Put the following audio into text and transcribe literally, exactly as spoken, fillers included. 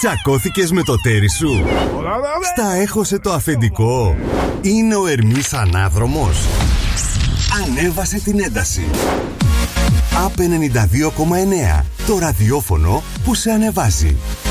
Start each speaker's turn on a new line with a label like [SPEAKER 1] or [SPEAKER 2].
[SPEAKER 1] Τσακώθηκες με το τέρι σου? Στα έχωσε το αφεντικό? Είναι ο Ερμής ανάδρομος? Ανέβασε την ένταση. Απ' ενενήντα δύο κόμμα εννέα. Το ραδιόφωνο που σε ανεβάζει.